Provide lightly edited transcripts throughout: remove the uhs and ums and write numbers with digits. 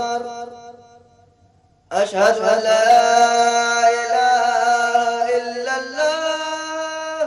अशहदु अल्ला इलाहा इल्लल्लाह,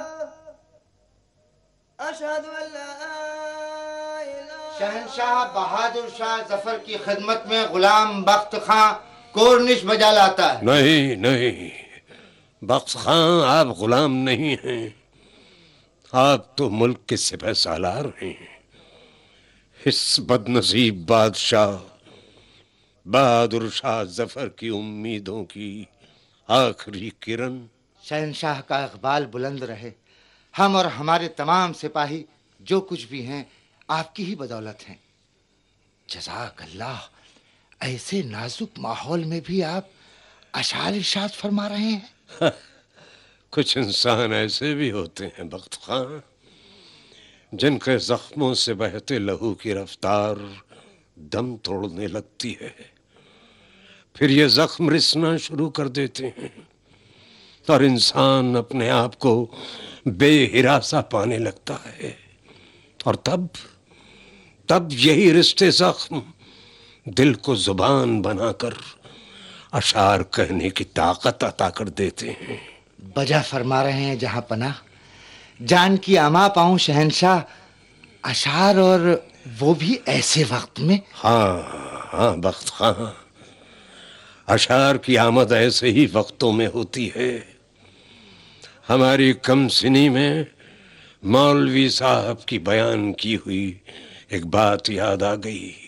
अशहदु अल्ला इलाहा। शहंशाह बहादुर शाह जफर की खिदमत में गुलाम बख्त खां कोर्निश बजा लाता है। नहीं नहीं, बख्त खां आप गुलाम नहीं हैं, आप तो मुल्क के सिपह सालार हैं। इस बदनसीब बादशाह बहादुर शाह जफर की उम्मीदों की आखिरी किरण। शहंशाह का इकबाल बुलंद रहे। हम और हमारे तमाम सिपाही जो कुछ भी हैं आपकी ही बदौलत हैं। जज़ाक अल्लाह। ऐसे नाजुक माहौल में भी आप अशार इरशाद फरमा रहे हैं। कुछ इंसान ऐसे भी होते हैं बख्त खां, जिनके जख्मों से बहते लहू की रफ्तार दम तोड़ने लगती है। फिर ये जख्म रिसना शुरू कर देते हैं और इंसान अपने आप को बेहिरासा पाने लगता है। और तब यही रिश्ते जख्म दिल को जुबान बनाकर अशार कहने की ताकत अता कर देते हैं। बजा फरमा रहे हैं जहां पनाह। जान की अमा पाऊं शहंशाह, अशार और वो भी ऐसे वक्त में। हाँ बख्त खां, अशार की आमद ऐसे ही वक्तों में होती है। हमारी कम सिनी में मौलवी साहब की बयान की हुई एक बात याद आ गई।